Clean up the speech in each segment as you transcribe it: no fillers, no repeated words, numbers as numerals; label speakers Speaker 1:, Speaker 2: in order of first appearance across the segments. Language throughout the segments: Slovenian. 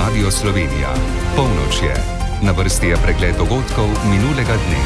Speaker 1: Radio Slovenija. Polnoč je. Na vrsti je pregled dogodkov minulega dne.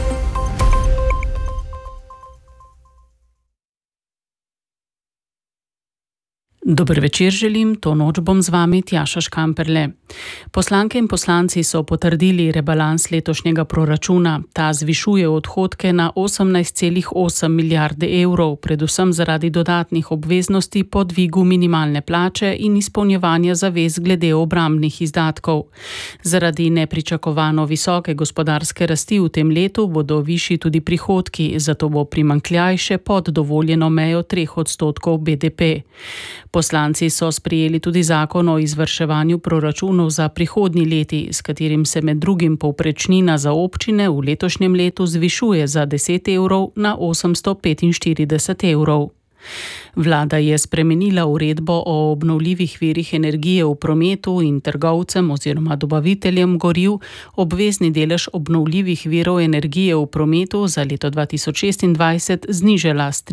Speaker 2: Dober večer želim, to noč bom z vami Tjaša Škamperle. Poslanke in poslanci so potrdili rebalans letošnjega proračuna. Ta zvišuje odhodke na 18,8 milijarde evrov, predvsem zaradi dodatnih obveznosti po dvigu minimalne plače in izpolnjevanja zavez glede obrambnih izdatkov. Zaradi nepričakovano visoke gospodarske rasti v tem letu bodo višji tudi prihodki, zato bo primanjkljaj še pod dovoljeno mejo 3% BDP. Poslanci so sprejeli tudi zakon o izvrševanju proračunov za prihodnji leti, s katerim se med drugim povprečnina za občine v letošnjem letu zvišuje za 10 evrov na 845 evrov. Vlada je spremenila uredbo o obnovljivih virih energije v prometu in trgovcem oziroma dobaviteljem goriv obvezni delež obnovljivih virov energije v prometu za leto 2026 znižala s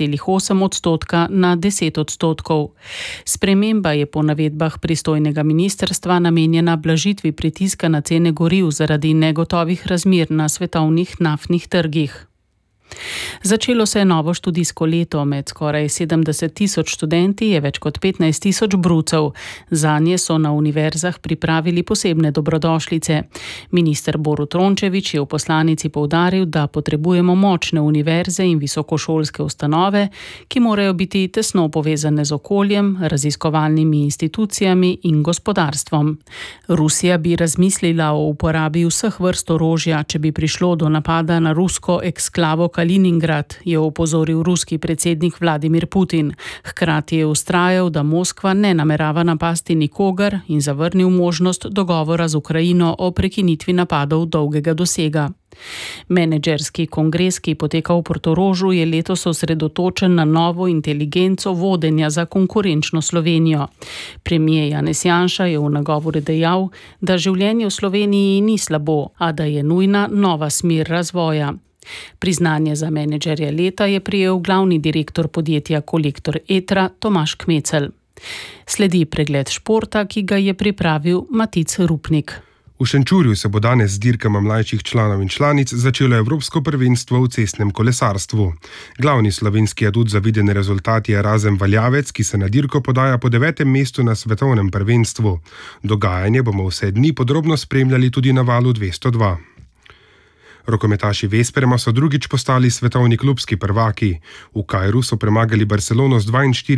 Speaker 2: 13,8% na 10%. Sprememba je po navedbah pristojnega ministrstva namenjena blažitvi pritiska na cene goriv zaradi negotovih razmer na svetovnih naftnih trgih. Začelo se je novo študijsko leto. Med skoraj 70 tisoč študenti je več kot 15 tisoč brucev. Zanje so na univerzah pripravili posebne dobrodošlice. Minister Borut Rončević je v poslanici poudaril, da potrebujemo močne univerze in visokošolske ustanove, ki morajo biti tesno povezane z okoljem, raziskovalnimi institucijami in gospodarstvom. Rusija bi razmislila o uporabi vseh vrst orožja, če bi prišlo do napada na rusko eksklavo Kaliningrad, je opozoril ruski predsednik Vladimir Putin. Hkrati je vztrajal, da Moskva ne namerava napasti nikogar in zavrnil možnost dogovora z Ukrajino o prekinitvi napadov dolgega dosega. Menedžerski kongres, ki poteka v Portorožu, je letos osredotočen na novo inteligenco vodenja za konkurenčno Slovenijo. Premier Janez Janša je v nagovoru dejal, da življenje v Sloveniji ni slabo, a da je nujna nova smer razvoja. Priznanje za menedžerja leta je prejel glavni direktor podjetja Kolektor Etra Tomaž Kmecel. Sledi pregled športa, ki ga je pripravil Matic Rupnik.
Speaker 3: V Šenčurju se bo danes z dirkama mlajših članov in članic začelo Evropsko prvenstvo v cestnem kolesarstvu. Glavni slovenski adut za videne rezultati je Erazem Valjavec, ki se na dirko podaja po 9. mestu na svetovnem prvenstvu. Dogajanje bomo vse dni podrobno spremljali tudi na valu 202. Rokometaši Vesprema so drugič postali svetovni klubski prvaki. V Kairu so premagali Barcelono z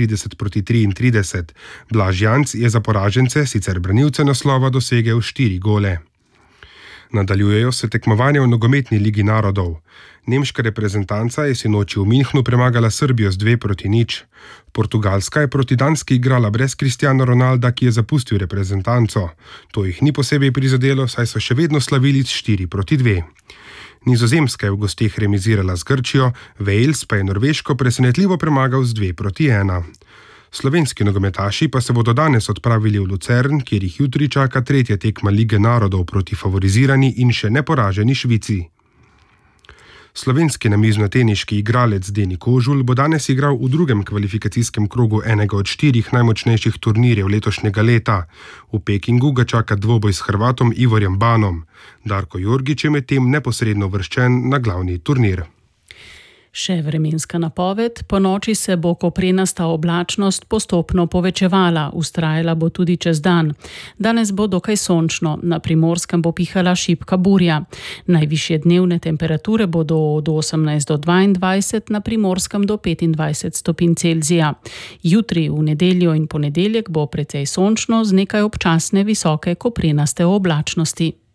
Speaker 3: 42-33. Blaž Janc je za poražence, sicer branilce naslova, dosegel 4 gole. Nadaljujejo se tekmovanja v nogometni ligi narodov. Nemška reprezentanca je sinoči v Minhnu premagala Srbijo z 2-0. Portugalska je proti Danski igrala brez Cristiano Ronalda, ki je zapustil reprezentanco. To jih ni posebej prizadelo, saj so še vedno slavili s 4-2. Nizozemska je v gosteh remizirala z Grčijo, Wales pa je Norveško presenetljivo premagal z 2-1. Slovenski nogometaši pa se bodo danes odpravili v Lucern, kjer jih jutri čaka tretja tekma Lige narodov proti favorizirani in še neporaženi Švici. Slovenski namiznoteniški igralec Deni Kožul bo danes igral v drugem kvalifikacijskem krogu enega od 4 najmočnejših turnirjev letošnjega leta. V Pekingu ga čaka dvoboj s Hrvatom Ivorjem Banom. Darko Jorgić je medtem neposredno uvrščen na glavni turnir.
Speaker 2: Še vremenska napoved. Po noči se bo koprenasta oblačnost postopno povečevala, vztrajala bo tudi čez dan. Danes bo dokaj sončno, na Primorskem bo pihala šibka burja. Najvišje dnevne temperature bodo od 18 do 22, na Primorskem do 25 stopinj Celzija. Jutri, v nedeljo in ponedeljek bo precej sončno z nekaj občasne visoke koprenaste oblačnosti.